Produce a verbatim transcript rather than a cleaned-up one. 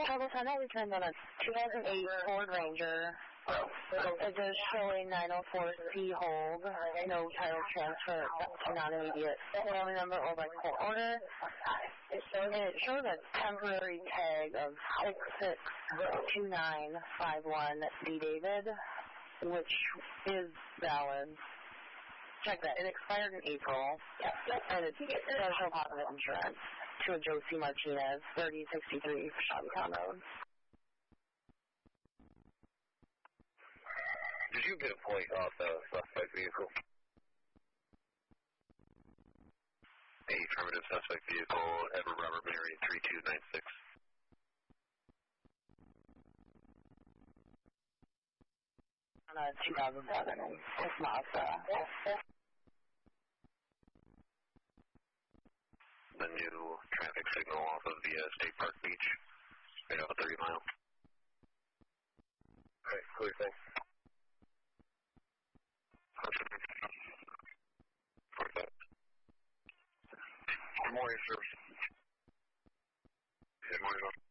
Trouble ten, I returned on a two thousand eight Ford Ranger. It is showing nine oh four C hold, no title transfer, not immediate. Family number or by court order. And it shows a temporary tag of six six two nine five one D David, which is valid. Check that. It expired in April, and it's special positive insurance to a Josie Martinez, thirty sixty-three Shabbytown Road. Did you get a point off the suspect vehicle? A affirmative suspect vehicle, Edward Robert Mary, three two nine six. On a two thousand seven, it's Mazda. The new traffic signal off of the uh, State Park Beach, right off of thirty mile. Alright, clear, thanks. Good morning, sir. Good morning, sir.